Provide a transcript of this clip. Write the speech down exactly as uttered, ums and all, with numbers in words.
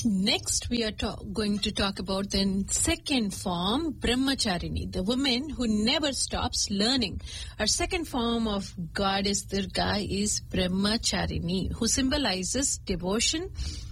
Next, we are ta- going to talk about the second form, Brahmacharini, the woman who never stops learning. Our second form of goddess Durga is Brahmacharini, who symbolizes devotion